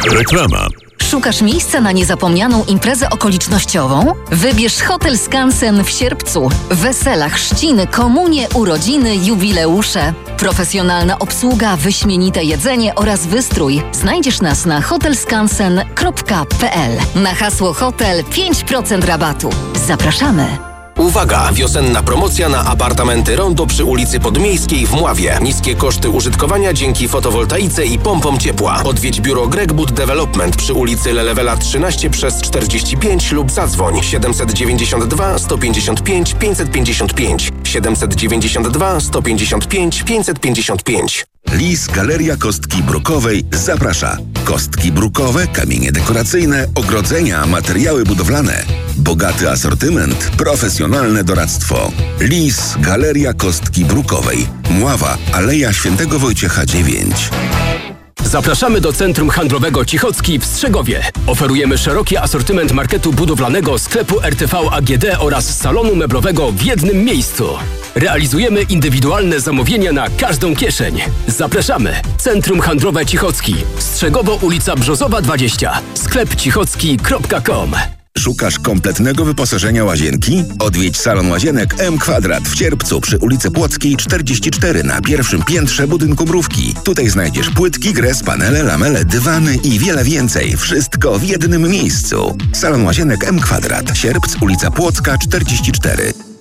Reklama. Szukasz miejsca na niezapomnianą imprezę okolicznościową? Wybierz Hotel Skansen w Sierpcu. Wesela, chrzciny, komunie, urodziny, jubileusze. Profesjonalna obsługa, wyśmienite jedzenie oraz wystrój. Znajdziesz nas na hotelskansen.pl. Na hasło hotel 5% rabatu. Zapraszamy! Uwaga! Wiosenna promocja na apartamenty Rondo przy ulicy Podmiejskiej w Mławie. Niskie koszty użytkowania dzięki fotowoltaice i pompom ciepła. Odwiedź biuro Gregwood Development przy ulicy Lelewela 13/45 lub zadzwoń 792 155 555 792 155 555. Lis Galeria Kostki Brukowej zaprasza. Kostki brukowe, kamienie dekoracyjne, ogrodzenia, materiały budowlane. Bogaty asortyment, profesjonalne doradztwo. Lis Galeria Kostki Brukowej. Mława, Aleja Świętego Wojciecha 9. Zapraszamy do Centrum Handlowego Cichocki w Strzegowie. Oferujemy szeroki asortyment marketu budowlanego, sklepu RTV AGD oraz salonu meblowego w jednym miejscu. Realizujemy indywidualne zamówienia na każdą kieszeń. Zapraszamy. Centrum Handlowe Cichocki. Strzegowo, ulica Brzozowa 20. Sklep cichocki.com. Szukasz kompletnego wyposażenia łazienki? Odwiedź salon łazienek M Kwadrat w Sierpcu przy ulicy Płockiej 44 na pierwszym piętrze budynku Mrówki. Tutaj znajdziesz płytki, gres, panele, lamele, dywany i wiele więcej. Wszystko w jednym miejscu. Salon łazienek M Kwadrat. Sierpc, ulica Płocka 44.